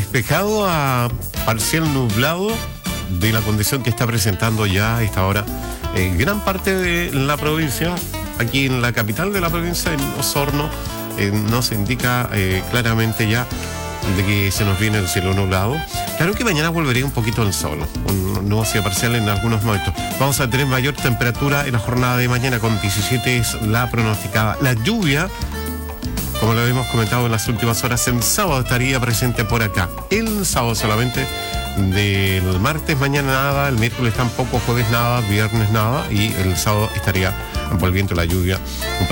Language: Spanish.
despejado a parcial nublado de la condición que está presentando ya a esta hora gran parte de la provincia. Aquí en la capital de la provincia, en Osorno, nos indica claramente ya de que se nos viene el cielo nublado. Claro que mañana volvería un poquito el sol, un nubosidad parcial en algunos momentos. Vamos a tener mayor temperatura en la jornada de mañana, con 17 es la pronosticada. La lluvia, como lo hemos comentado en las últimas horas, el sábado estaría presente por acá. El sábado solamente, del martes mañana nada, el miércoles tampoco, jueves nada, viernes nada, y el sábado estaría volviendo la lluvia.